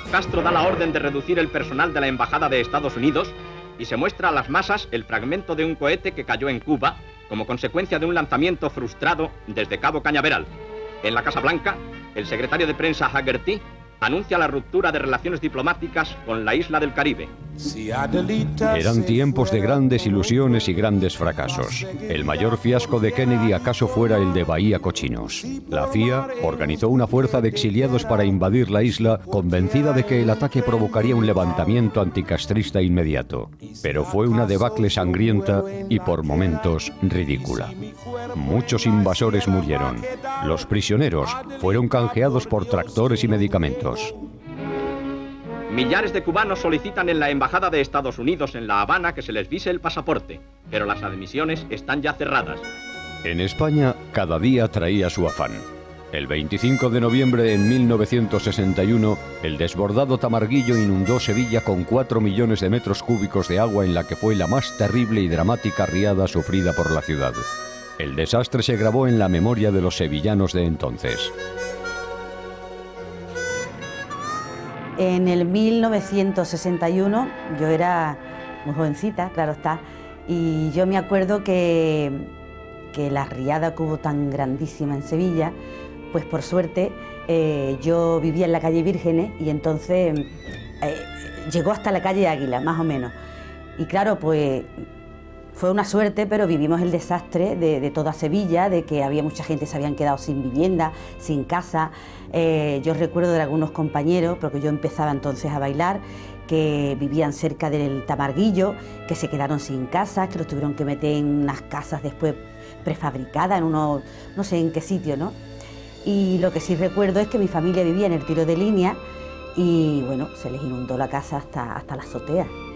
Castro da la orden de reducir el personal de la Embajada de Estados Unidos y se muestra a las masas el fragmento de un cohete que cayó en Cuba como consecuencia de un lanzamiento frustrado desde Cabo Cañaveral. En la Casa Blanca, el secretario de prensa Haggerty anuncia la ruptura de relaciones diplomáticas con la isla del Caribe. Eran tiempos de grandes ilusiones y grandes fracasos. El mayor fiasco de Kennedy acaso fuera el de Bahía Cochinos. La CIA organizó una fuerza de exiliados para invadir la isla, convencida de que el ataque provocaría un levantamiento anticastrista inmediato. Pero fue una debacle sangrienta y por momentos ridícula. Muchos invasores murieron. Los prisioneros fueron canjeados por tractores y medicamentos. Millares de cubanos solicitan en la Embajada de Estados Unidos en La Habana que se les vise el pasaporte, pero las admisiones están ya cerradas. En España, cada día traía su afán. El 25 de noviembre de 1961, el desbordado Tamarguillo inundó Sevilla con 4 millones de metros cúbicos de agua en la que fue la más terrible y dramática riada sufrida por la ciudad. El desastre se grabó en la memoria de los sevillanos de entonces. En el 1961, yo era muy jovencita, claro está, y yo me acuerdo que la riada que hubo tan grandísima en Sevilla, pues por suerte yo vivía en la calle Vírgenes y entonces llegó hasta la calle Águila, más o menos. Y claro, pues fue una suerte, pero vivimos el desastre de toda Sevilla, de que había mucha gente que se habían quedado sin vivienda, sin casa. Yo recuerdo de algunos compañeros, porque yo empezaba entonces a bailar, que vivían cerca del Tamarguillo, que se quedaron sin casa, que los tuvieron que meter en unas casas después prefabricadas, en unos, no sé en qué sitio, ¿no? Y lo que sí recuerdo es que mi familia vivía en el Tiro de Línea y bueno, se les inundó la casa hasta la azotea.